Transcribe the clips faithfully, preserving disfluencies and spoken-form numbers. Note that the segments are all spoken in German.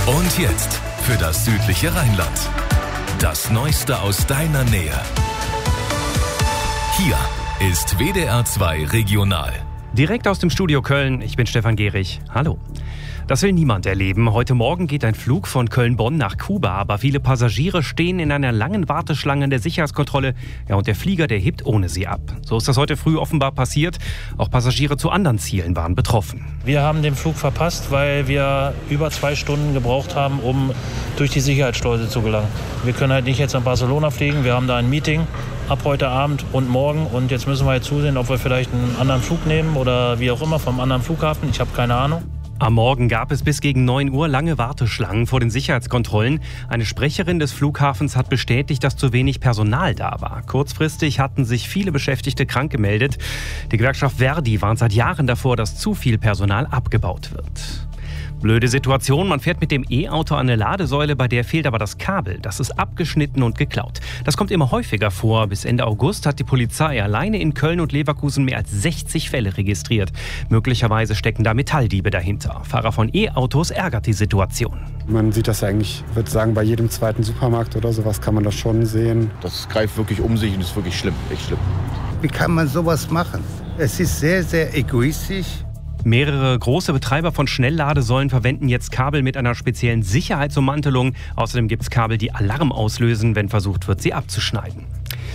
Und jetzt für das südliche Rheinland. Das Neueste aus deiner Nähe. Hier ist W D R zwei Regional. Direkt aus dem Studio Köln, ich bin Stefan Gehrig. Hallo. Das will niemand erleben. Heute Morgen geht ein Flug von Köln-Bonn nach Kuba, aber viele Passagiere stehen in einer langen Warteschlange an der Sicherheitskontrolle. Ja, und der Flieger, der hebt ohne sie ab. So ist das heute früh offenbar passiert. Auch Passagiere zu anderen Zielen waren betroffen. Wir haben den Flug verpasst, weil wir über zwei Stunden gebraucht haben, um durch die Sicherheitsschleuse zu gelangen. Wir können halt nicht jetzt nach Barcelona fliegen. Wir haben da ein Meeting ab heute Abend und morgen. Und jetzt müssen wir jetzt zusehen, ob wir vielleicht einen anderen Flug nehmen oder wie auch immer vom anderen Flughafen. Ich habe keine Ahnung. Am Morgen gab es bis gegen neun Uhr lange Warteschlangen vor den Sicherheitskontrollen. Eine Sprecherin des Flughafens hat bestätigt, dass zu wenig Personal da war. Kurzfristig hatten sich viele Beschäftigte krank gemeldet. Die Gewerkschaft Verdi warnt seit Jahren davor, dass zu viel Personal abgebaut wird. Blöde Situation, man fährt mit dem E-Auto an eine Ladesäule, bei der fehlt aber das Kabel. Das ist abgeschnitten und geklaut. Das kommt immer häufiger vor. Bis Ende August hat die Polizei alleine in Köln und Leverkusen mehr als sechzig Fälle registriert. Möglicherweise stecken da Metalldiebe dahinter. Fahrer von E-Autos ärgert die Situation. Man sieht das ja eigentlich, ich würde sagen, bei jedem zweiten Supermarkt oder sowas kann man das schon sehen. Das greift wirklich um sich und ist wirklich schlimm, echt schlimm. Wie kann man sowas machen? Es ist sehr, sehr egoistisch. Mehrere große Betreiber von Schnellladesäulen verwenden jetzt Kabel mit einer speziellen Sicherheitsummantelung. Außerdem gibt es Kabel, die Alarm auslösen, wenn versucht wird, sie abzuschneiden.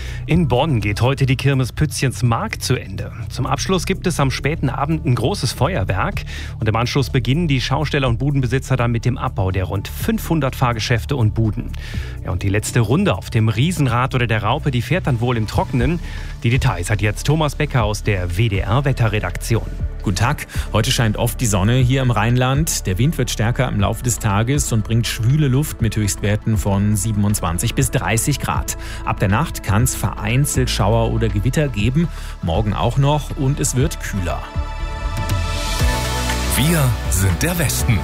In Bonn geht heute die Kirmes Pützchens Markt zu Ende. Zum Abschluss gibt es am späten Abend ein großes Feuerwerk. Und im Anschluss beginnen die Schausteller und Budenbesitzer dann mit dem Abbau der rund fünfhundert Fahrgeschäfte und Buden. Ja, und die letzte Runde auf dem Riesenrad oder der Raupe, die fährt dann wohl im Trockenen. Die Details hat jetzt Thomas Becker aus der W D R-Wetterredaktion. Guten Tag. Heute scheint oft die Sonne hier im Rheinland. Der Wind wird stärker im Laufe des Tages und bringt schwüle Luft mit Höchstwerten von siebenundzwanzig bis dreißig Grad. Ab der Nacht kann es vereinzelt Schauer oder Gewitter geben. Morgen auch noch und es wird kühler. Wir sind der Westen.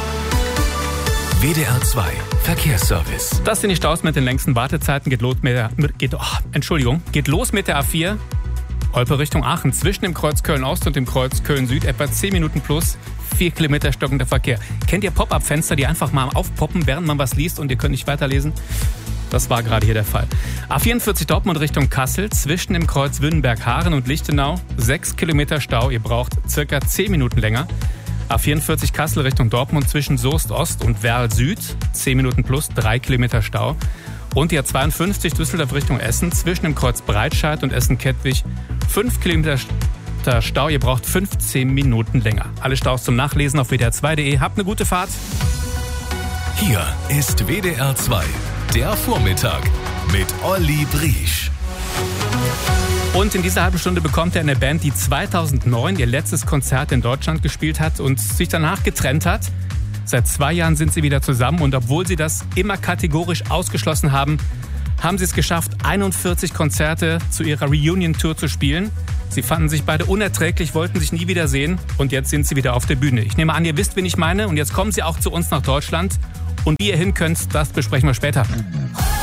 W D R zwei Verkehrsservice. Das sind die Staus mit den längsten Wartezeiten. Geht los mit der, geht, oh, Entschuldigung, geht los mit der A vier. Olpe Richtung Aachen, zwischen dem Kreuz Köln-Ost und dem Kreuz Köln-Süd, etwa zehn Minuten plus, vier Kilometer stockender Verkehr. Kennt ihr Pop-Up-Fenster, die einfach mal aufpoppen, während man was liest und ihr könnt nicht weiterlesen? Das war gerade hier der Fall. A vierundvierzig Dortmund Richtung Kassel, zwischen dem Kreuz Wünnenberg-Haaren und Lichtenau, sechs Kilometer Stau, ihr braucht circa zehn Minuten länger. A vierundvierzig Kassel Richtung Dortmund, zwischen Soest-Ost und Werl-Süd, zehn Minuten plus, drei Kilometer Stau. Und die A zweiundfünfzig Düsseldorf Richtung Essen, zwischen dem Kreuz Breitscheid und Essen-Kettwig, fünf Kilometer Stau, ihr braucht fünfzehn Minuten länger. Alle Staus zum Nachlesen auf W D R zwei punkt de. Habt eine gute Fahrt. Hier ist W D R zwei, der Vormittag mit Olli Briesch. Und in dieser halben Stunde bekommt er eine Band, die zweitausendneun ihr letztes Konzert in Deutschland gespielt hat und sich danach getrennt hat. Seit zwei Jahren sind sie wieder zusammen und obwohl sie das immer kategorisch ausgeschlossen haben, haben sie es geschafft, einundvierzig Konzerte zu ihrer Reunion-Tour zu spielen. Sie fanden sich beide unerträglich, wollten sich nie wieder sehen und jetzt sind sie wieder auf der Bühne. Ich nehme an, ihr wisst, wen ich meine und jetzt kommen sie auch zu uns nach Deutschland. Und wie ihr hin könnt, das besprechen wir später.